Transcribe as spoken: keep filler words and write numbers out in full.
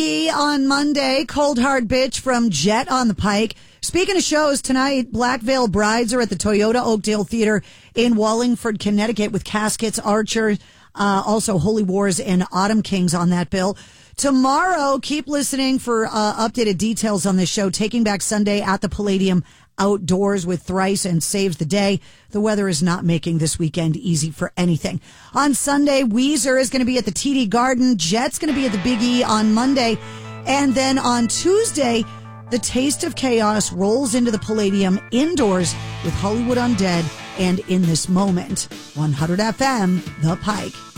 On Monday, Cold Hard Bitch from Jet on the Pike. Speaking of shows, tonight, Black Veil Brides are at the Toyota Oakdale Theater in Wallingford, Connecticut with Caskets, Archer, uh, also Holy Wars and Autumn Kings on that bill. Tomorrow, keep listening for uh, updated details on this show. Taking Back Sunday at the Palladium outdoors with Thrice and Saves the Day. The weather is not making this weekend easy for anything. On Sunday, Weezer is going to be at the T D Garden. Jet's going to be at the Big E on Monday. And then on Tuesday, the Taste of Chaos rolls into the Palladium indoors with Hollywood Undead and In This Moment. one hundred F M, The Pike.